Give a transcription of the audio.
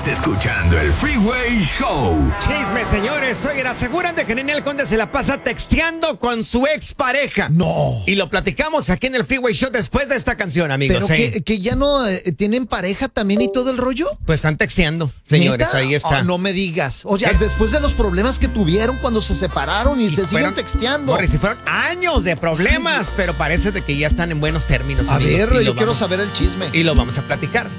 Estás escuchando el Freeway Show. Chisme, señores. Oigan, aseguran de que Ninel Conde se la pasa texteando con su expareja. No. Y lo platicamos aquí en el Freeway Show después de esta canción, amigos. Pero que ya no tienen pareja también y todo el rollo. Pues están texteando, señores. ¿Neta? Ahí está. No me digas. O sea, después de los problemas que tuvieron cuando se separaron y se siguen texteando. Morris, fueron años de problemas, pero parece de que ya están en buenos términos, A amigos. ver, yo quiero saber el chisme. Y lo vamos a platicar.